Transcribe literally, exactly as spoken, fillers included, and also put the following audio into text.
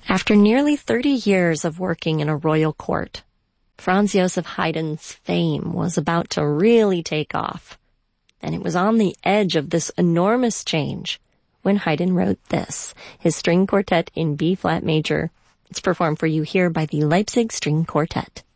After nearly thirty years of working in a royal court, Franz Joseph Haydn's fame was about to really take off. And it was on the edge of this enormous change when Haydn wrote this, his string quartet in B-flat major. It's performed for you here by the Leipzig String Quartet.